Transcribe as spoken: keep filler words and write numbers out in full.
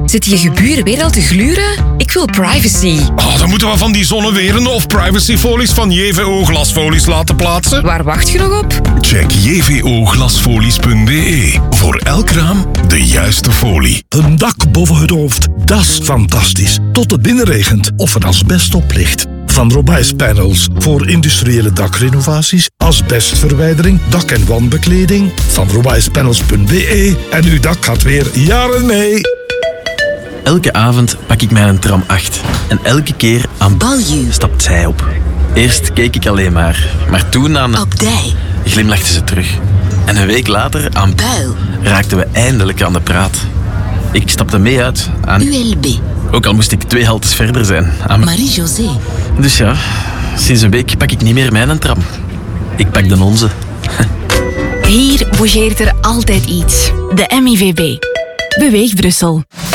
Zitten je geburen weer al te gluren? Ik wil privacy. Oh, dan moeten we van die zonnewerende of privacyfolies van J V O glasfolies laten plaatsen. Waar wacht je nog op? Check j v o glasfolies punt b e. Voor elk raam de juiste folie. Een dak boven het hoofd, dat is fantastisch. Tot het binnenregent of een asbestop ligt. Van Robijs Panels voor industriële dakrenovaties, asbestverwijdering, dak- en wandbekleding. Van robijs panels punt b e en uw dak gaat weer jaren mee. Elke avond pak ik mijn tram acht. En elke keer aan Balju stapt zij op. Eerst keek ik alleen maar, maar toen aan... Op dij. Glimlachte ze terug. En een week later aan Buil. raakten we eindelijk aan de praat. Ik stapte mee uit aan... U L B. Ook al moest ik twee haltes verder zijn. Aan... Marie-José. Dus ja, sinds een week pak ik niet meer mijn tram. Ik pak de onze. Hier bougeert er altijd iets. De M I V B. Beweeg Brussel.